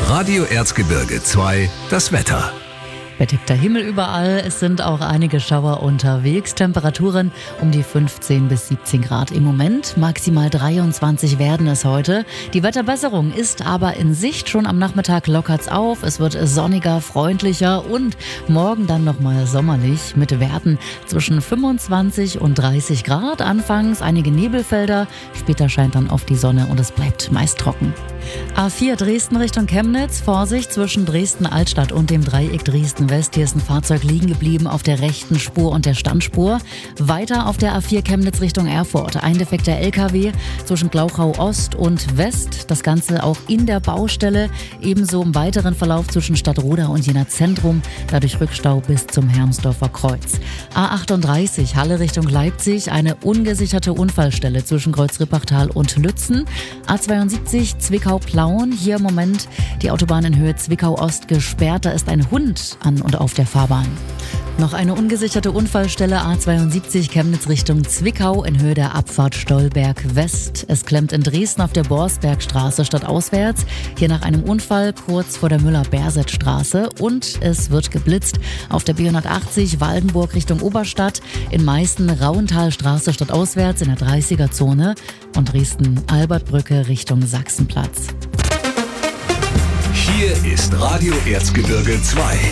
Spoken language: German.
Radio Erzgebirge 2, das Wetter. Bedeckter Himmel überall, es sind auch einige Schauer unterwegs. Temperaturen um die 15 bis 17 Grad im Moment. Maximal 23 werden es heute. Die Wetterbesserung ist aber in Sicht. Schon am Nachmittag lockert's auf. Es wird sonniger, freundlicher und morgen dann nochmal sommerlich mit Werten zwischen 25 und 30 Grad. Anfangs einige Nebelfelder, später scheint dann oft die Sonne und es bleibt meist trocken. A4 Dresden Richtung Chemnitz. Vorsicht zwischen Dresden-Altstadt und dem Dreieck Dresden-West. Hier ist ein Fahrzeug liegen geblieben auf der rechten Spur und der Standspur. Weiter auf der A4 Chemnitz Richtung Erfurt. Ein defekter LKW zwischen Glauchau Ost und West. Das Ganze auch in der Baustelle. Ebenso im weiteren Verlauf zwischen Stadtroda und Jena Zentrum. Dadurch Rückstau bis zum Hermsdorfer Kreuz. A38 Halle Richtung Leipzig. Eine ungesicherte Unfallstelle zwischen Kreuz-Rippachtal und Lützen. A72 Zwickau-Plauen. Hier im Moment die Autobahn in Höhe Zwickau-Ost gesperrt. Da ist ein Hund an und auf der Fahrbahn. Noch eine ungesicherte Unfallstelle A72 Chemnitz Richtung Zwickau in Höhe der Abfahrt Stolberg West. Es klemmt in Dresden auf der Borsbergstraße stadtauswärts. Hier nach einem Unfall kurz vor der Müller-Berset-Straße. Und es wird geblitzt auf der B180 Waldenburg Richtung Oberstadt. In Meißen Rauenthalstraße stadtauswärts in der 30er-Zone. Und Dresden-Albertbrücke Richtung Sachsenplatz. Hier ist Radio Erzgebirge 2.